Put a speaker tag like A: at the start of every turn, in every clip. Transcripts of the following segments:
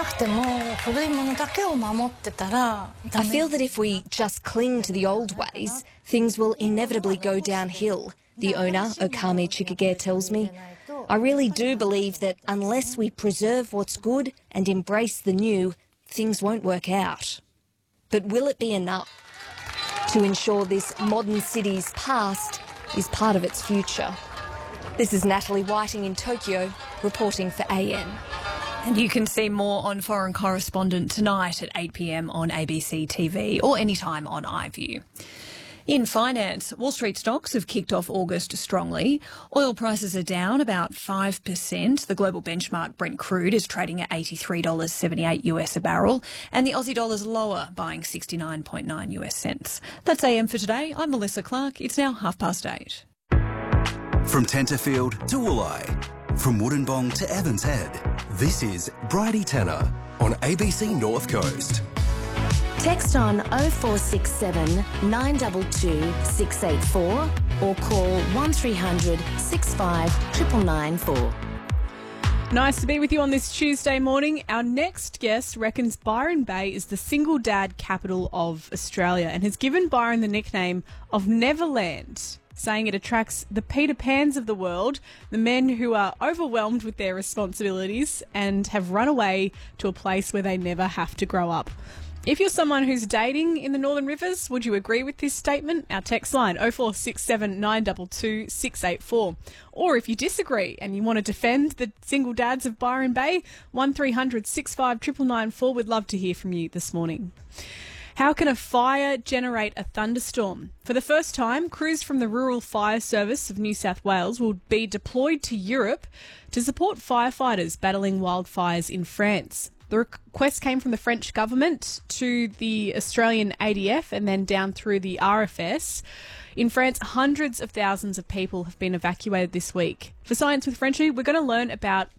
A: くても古いものだけを守ってたらダ
B: I
A: メ。
B: feel that if we just cling to the old ways, things will inevitably go downhill, the owner, Okami Chikage, tells me. I really do believe that unless we preserve what's good and embrace the new, things won't work out. But will it be enough to ensure this modern city's past is part of its future? This is Natalie Whiting in Tokyo, reporting for AN.
C: And you can see more on Foreign Correspondent tonight at 8 p.m. on ABC TV or anytime on iView. In finance, Wall Street stocks have kicked off August strongly. Oil prices are down about 5%. The global benchmark Brent crude is trading at $83.78 US a barrel, and the Aussie dollar's lower, buying 69.9 US cents. That's AM for today. I'm Melissa Clark. It's now 8:30.
D: From Tenterfield to Wooleye, from Wollongong to Evans Head, this is Bridie Tanner on ABC North Coast.
E: Text on 0467 922 684 or call 1300 65 99994.
F: Nice to be with you on this Tuesday morning. Our next guest reckons Byron Bay is the single dad capital of Australia and has given Byron the nickname of Neverland, saying it attracts the Peter Pans of the world, the men who are overwhelmed with their responsibilities and have run away to a place where they never have to grow up. If you're someone who's dating in the Northern Rivers, would you agree with this statement? Our text line 0467 922 684. Or if you disagree and you want to defend the single dads of Byron Bay, 1300 65 99994. We'd love to hear from you this morning. How can a fire generate a thunderstorm? For the first time, crews from the Rural Fire Service of New South Wales will be deployed to Europe to support firefighters battling wildfires in France. The request came from the French government to the Australian ADF and then down through the RFS. In France, hundreds of thousands of people have been evacuated this week. For Science with Frenchie, we're going to learn about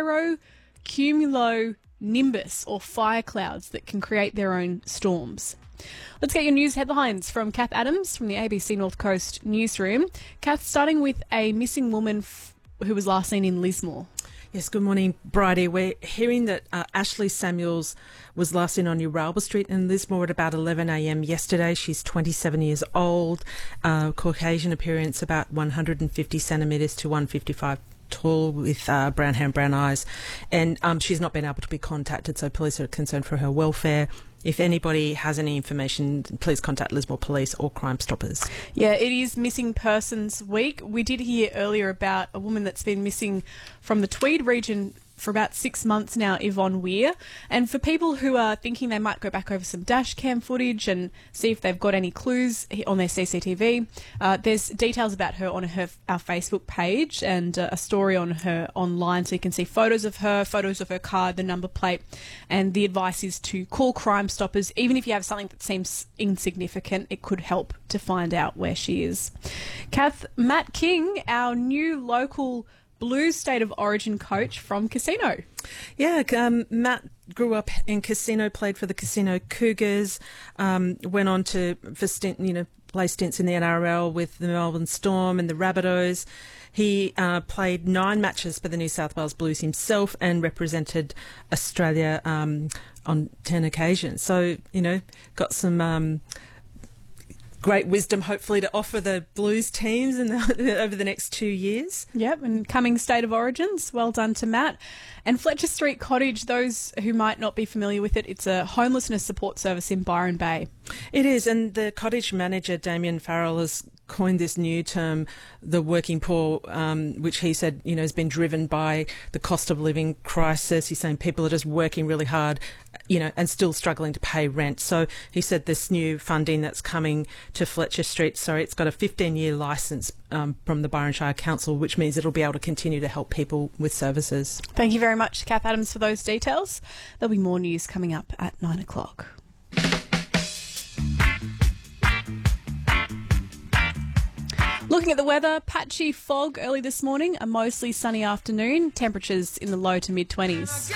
F: pyrocumulonimbus, or fire clouds that can create their own storms. Let's get your news headlines from Kath Adams from the ABC North Coast newsroom. Kath, starting with a missing woman who was last seen in Lismore.
G: Yes, good morning, Bridie. We're hearing that Ashley Samuels was last seen on Uralba Street in Lismore at about 11 a.m. yesterday. She's 27 years old, Caucasian appearance, about 150 centimetres to 155 tall, with brown hair and brown eyes. And she's not been able to be contacted, so police are concerned for her welfare. If anybody has any information, please contact Lismore Police or Crime Stoppers.
F: Yeah, it is Missing Persons Week. We did hear earlier about a woman that's been missing from the Tweed region for about 6 months now, Yvonne Weir. And for people who are thinking they might go back over some dash cam footage and see if they've got any clues on their CCTV, there's details about her on our Facebook page and a story on her online, so you can see photos of her car, the number plate, and the advice is to call Crime Stoppers. Even if you have something that seems insignificant, it could help to find out where she is. Kath, Matt King, our new local Blues State of Origin coach from Casino.
G: Yeah, Matt grew up in Casino, played for the Casino Cougars, went on to play stints in the NRL with the Melbourne Storm and the Rabbitohs. He played 9 matches for the New South Wales Blues himself and represented Australia on 10 occasions. So, got some great wisdom, hopefully, to offer the Blues teams over the next 2 years.
F: Yep, and coming State of Origins. Well done to Matt. And Fletcher Street Cottage, those who might not be familiar with it, it's a homelessness support service in Byron Bay.
G: It is, and the cottage manager, Damien Farrell, has coined this new term, the working poor, which he said, has been driven by the cost of living crisis. He's saying people are just working really hard, and still struggling to pay rent. So he said this new funding that's coming to Fletcher Street, it's got a 15-year licence from the Byron Shire Council, which means it'll be able to continue to help people with services.
F: Thank you very much, Kath Adams, for those details. There'll be more news coming up at 9 o'clock. Looking at the weather, patchy fog early this morning, a mostly sunny afternoon, temperatures in the low to mid-20s.